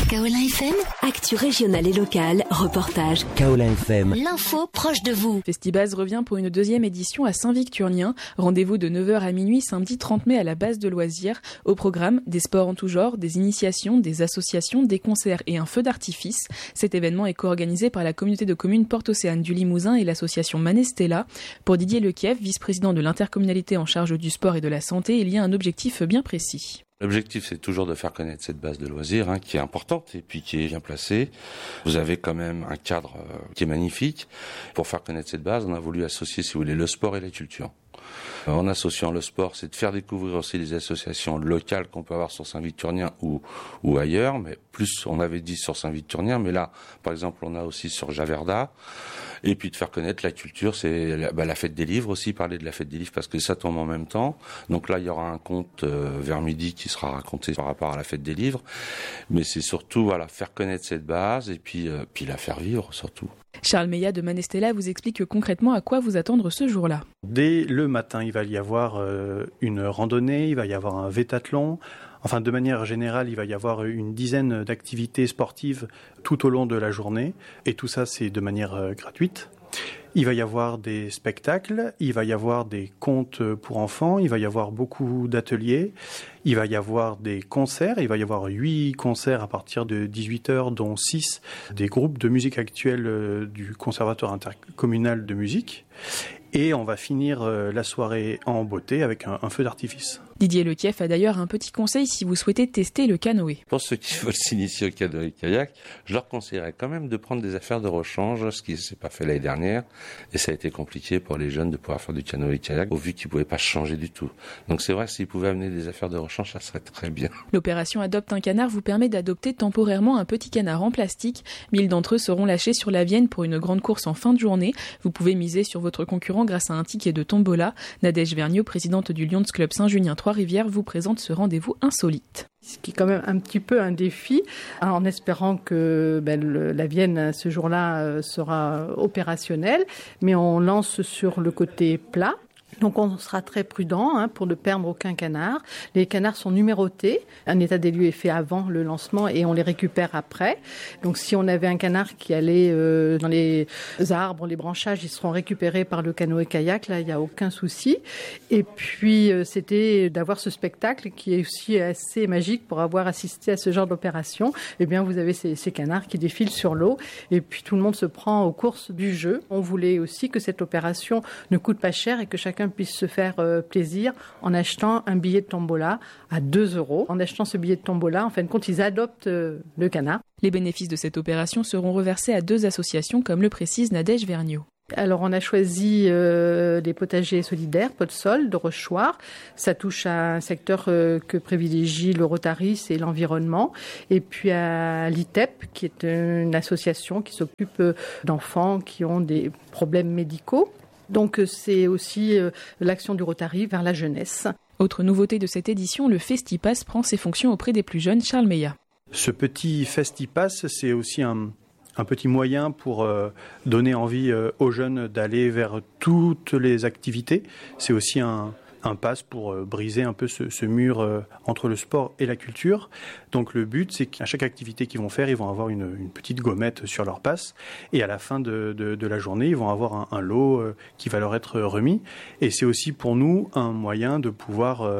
Kaolin FM, actu régionale et locale, reportage. Kaolin FM, l'info proche de vous. Festibase revient pour une deuxième édition à Saint-Victurnien. Rendez-vous de 9h à minuit samedi 30 mai à la base de loisirs. Au programme, des sports en tout genre, des initiations, des associations, des concerts et un feu d'artifice. Cet événement est co-organisé par la communauté de communes Porte-Océane du Limousin et l'association Manestella. Pour Didier Lekiev, vice-président de l'intercommunalité en charge du sport et de la santé, il y a un objectif bien précis. L'objectif, c'est toujours de faire connaître cette base de loisirs qui est importante et puis qui est bien placée. Vous avez quand même un cadre qui est magnifique. Pour faire connaître cette base, on a voulu associer, si vous voulez, le sport et la culture. En associant le sport, c'est de faire découvrir aussi les associations locales qu'on peut avoir sur Saint-Victurnien ou ailleurs, mais plus on avait dit sur Saint-Victurnien, mais là, par exemple, on a aussi sur Javerda. Et puis de faire connaître la culture, c'est la fête des livres aussi, parler de la fête des livres parce que ça tombe en même temps. Donc là, il y aura un conte vers midi qui sera raconté par rapport à la fête des livres. Mais c'est surtout faire connaître cette base et puis la faire vivre surtout. Charles Meillat de Manestella vous explique concrètement à quoi vous attendre ce jour-là. Dès le matin, il va y avoir une randonnée, il va y avoir un vétathlon. Enfin, de manière générale, il va y avoir une dizaine d'activités sportives tout au long de la journée. Et tout ça, c'est de manière gratuite. Il va y avoir des spectacles, il va y avoir des contes pour enfants, il va y avoir beaucoup d'ateliers, il va y avoir des concerts, il va y avoir 8 concerts à partir de 18h, dont 6 des groupes de musique actuelle du Conservatoire intercommunal de musique. Et on va finir la soirée en beauté avec un feu d'artifice. Didier Lekiev a d'ailleurs un petit conseil si vous souhaitez tester le canoë. Pour ceux qui veulent s'initier au canoë-kayak, je leur conseillerais quand même de prendre des affaires de rechange, ce qui ne s'est pas fait l'année dernière. Et ça a été compliqué pour les jeunes de pouvoir faire du canoë-kayak, au vu qu'ils ne pouvaient pas changer du tout. Donc c'est vrai que s'ils pouvaient amener des affaires de rechange, ça serait très bien. L'opération Adopte un canard vous permet d'adopter temporairement un petit canard en plastique. 1000 d'entre eux seront lâchés sur la Vienne pour une grande course en fin de journée. Vous pouvez miser sur votre concurrent grâce à un ticket de tombola. Nadège Vergniaud, présidente du Lions Club Saint-Junien Trois-Rivières, vous présente ce rendez-vous insolite. Ce qui est quand même un petit peu un défi, en espérant que la Vienne ce jour-là sera opérationnelle, mais on lance sur le côté plat. Donc on sera très prudent pour ne perdre aucun canard. Les canards sont numérotés. Un état des lieux est fait avant le lancement et on les récupère après. Donc si on avait un canard qui allait dans les arbres, les branchages, ils seront récupérés par le canoë-kayak. Là, il n'y a aucun souci. Et puis c'était d'avoir ce spectacle qui est aussi assez magique pour avoir assisté à ce genre d'opération. Eh bien, vous avez ces canards qui défilent sur l'eau et puis tout le monde se prend aux courses du jeu. On voulait aussi que cette opération ne coûte pas cher et que chacun puisse se faire plaisir en achetant un billet de tombola à 2 €. En achetant ce billet de tombola, en fin de compte, ils adoptent le canard. Les bénéfices de cette opération seront reversés à 2 associations, comme le précise Nadège Vergniaud. Alors on a choisi les potagers solidaires, Pot-de-Sol, de Rochechoir. Ça touche à un secteur que privilégie le Rotary, c'est l'environnement. Et puis à l'ITEP, qui est une association qui s'occupe d'enfants qui ont des problèmes médicaux. Donc c'est aussi l'action du Rotary vers la jeunesse. Autre nouveauté de cette édition, le Festipass prend ses fonctions auprès des plus jeunes. Charles Meillat. Ce petit Festipass, c'est aussi un petit moyen pour donner envie aux jeunes d'aller vers toutes les activités. C'est aussi un pass pour briser un peu ce mur entre le sport et la culture. Donc le but, c'est qu'à chaque activité qu'ils vont faire, ils vont avoir une petite gommette sur leur pass. Et à la fin de la journée, ils vont avoir un lot qui va leur être remis. Et c'est aussi pour nous un moyen de pouvoir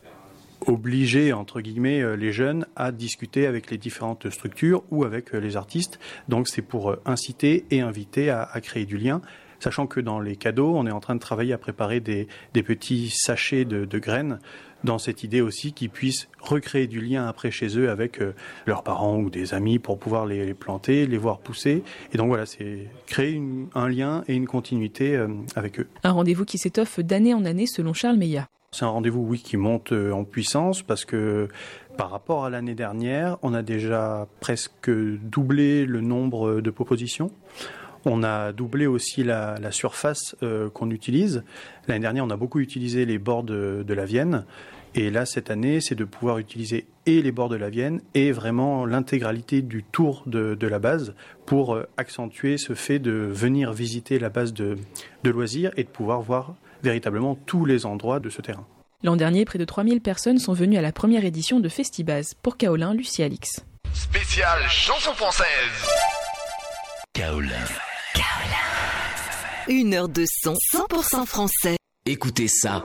obliger, entre guillemets, les jeunes à discuter avec les différentes structures ou avec les artistes. Donc c'est pour inciter et inviter à créer du lien. Sachant que dans les cadeaux, on est en train de travailler à préparer des petits sachets de graines, dans cette idée aussi qu'ils puissent recréer du lien après chez eux avec leurs parents ou des amis pour pouvoir les planter, les voir pousser. Et donc voilà, c'est créer un lien et une continuité avec eux. Un rendez-vous qui s'étoffe d'année en année selon Charles Meillat. C'est un rendez-vous, oui, qui monte en puissance parce que par rapport à l'année dernière, on a déjà presque doublé le nombre de propositions. On a doublé aussi la surface qu'on utilise. L'année dernière, on a beaucoup utilisé les bords de la Vienne. Et là, cette année, c'est de pouvoir utiliser et les bords de la Vienne et vraiment l'intégralité du tour de la base pour accentuer ce fait de venir visiter la base de loisirs et de pouvoir voir véritablement tous les endroits de ce terrain. L'an dernier, près de 3000 personnes sont venues à la première édition de Festibase. Pour Kaolin, Lucie Alix. spécial chanson française. Kaolin. 1 heure de son 100% français. Écoutez ça.